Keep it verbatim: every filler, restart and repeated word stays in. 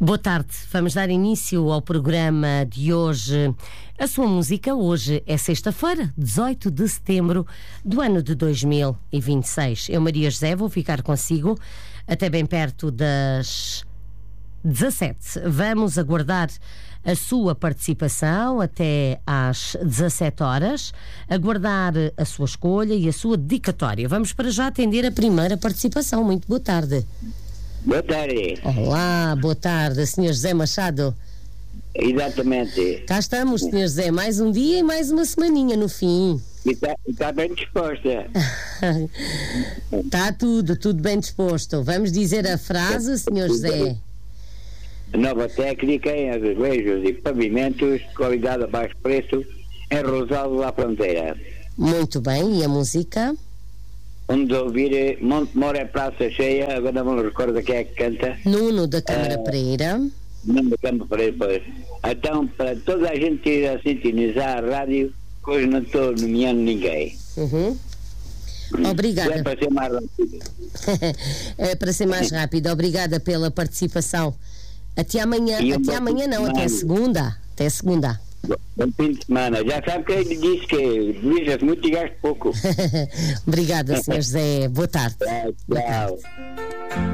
Boa tarde, vamos dar início ao programa de hoje. A sua música, hoje é sexta-feira, dezoito de setembro do ano de dois mil e vinte e seis. Eu, Maria José, vou ficar consigo até bem perto das dezassete. Vamos aguardar a sua participação até às dezassete horas, aguardar a sua escolha e a sua dedicatória. Vamos para já atender a primeira participação. Muito boa tarde. Boa tarde. Olá, boa tarde, senhor José Machado. Exatamente. Cá estamos, senhor José, mais um dia e mais uma semaninha no fim. E está tá bem disposta. Está tudo, tudo bem disposto. Vamos dizer a frase, senhor José. Nova técnica em azulejos e pavimentos, qualidade a baixo preço, em Rosado da Fronteira. Muito bem, e a música? Vamos ouvir Monte Moro é Praça Cheia, agora não me recordo quem é que canta. Nuno da Câmara uh, Pereira. Nuno da Câmara Pereira, pois. Então, para toda a gente ir a sintonizar a rádio, que hoje não estou nomeando ninguém. Uhum. Obrigada. É para ser mais rápido. É para ser mais rápido. Obrigada pela participação. Até amanhã. Um até amanhã não, até segunda. Até segunda. Bom fim de semana. Já sabe que ele disse que visas muito e gasto pouco. Obrigada, senhor José. Boa tarde. Tchau. Boa tarde.